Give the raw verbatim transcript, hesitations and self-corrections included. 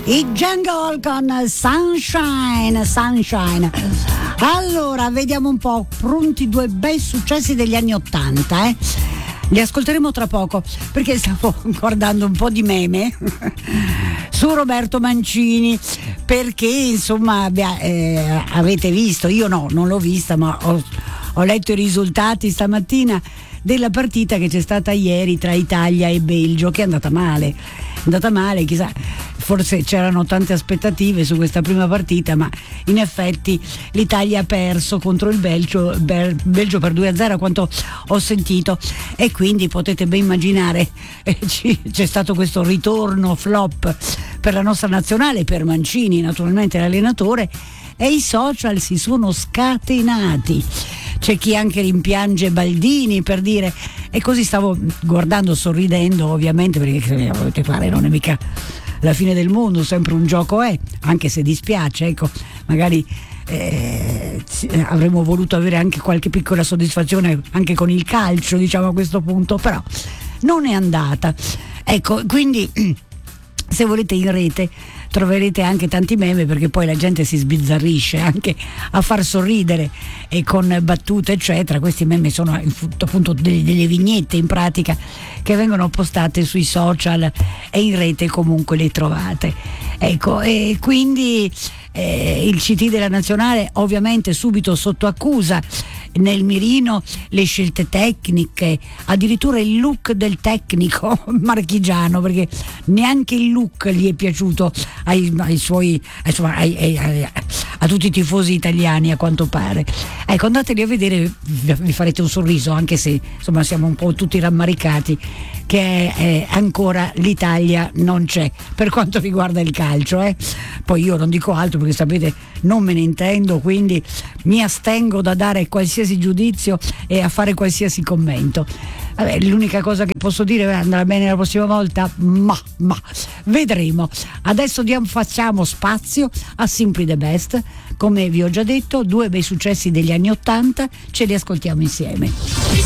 I Jungle con Sunshine, Sunshine. Allora, vediamo un po', pronti due bei successi degli anni Ottanta, eh? Li ascolteremo tra poco, perché stavo guardando un po' di meme su Roberto Mancini, perché insomma beh, eh, avete visto, io no, non l'ho vista, ma ho, ho letto i risultati stamattina della partita che c'è stata ieri tra Italia e Belgio, che è andata male, è andata male, chissà, forse c'erano tante aspettative su questa prima partita, ma in effetti l'Italia ha perso contro il Belgio, Belgio per due a zero, a quanto ho sentito, e quindi potete ben immaginare eh, c'è stato questo ritorno flop per la nostra nazionale, per Mancini naturalmente l'allenatore, e i social si sono scatenati. C'è chi anche rimpiange Baldini, per dire, e così stavo guardando, sorridendo ovviamente, perché che volete fare, non è mica la fine del mondo, sempre un gioco è, anche se dispiace, ecco, magari eh, avremmo voluto avere anche qualche piccola soddisfazione anche con il calcio, diciamo, a questo punto, però non è andata, ecco. Quindi se volete in rete troverete anche tanti meme, perché poi la gente si sbizzarrisce anche a far sorridere e con battute eccetera. Questi meme sono appunto delle, delle vignette in pratica che vengono postate sui social e in rete comunque le trovate, ecco. E quindi eh, il C T della nazionale ovviamente subito sotto accusa, nel mirino le scelte tecniche, addirittura il look del tecnico marchigiano, perché neanche il look gli è piaciuto ai, ai suoi, insomma, ai, ai, ai, a tutti i tifosi italiani, a quanto pare. Ecco, andateli a vedere, vi farete un sorriso, anche se insomma siamo un po' tutti rammaricati che eh, ancora l'Italia non c'è per quanto riguarda il calcio, eh. Poi io non dico altro perché sapete non me ne intendo, quindi mi astengo da dare qualsiasi giudizio e a fare qualsiasi commento. Vabbè, l'unica cosa che posso dire è andrà bene la prossima volta, ma, ma vedremo. Adesso diamo, facciamo spazio a Simply the Best, come vi ho già detto, due bei successi degli anni Ottanta, ce li ascoltiamo insieme.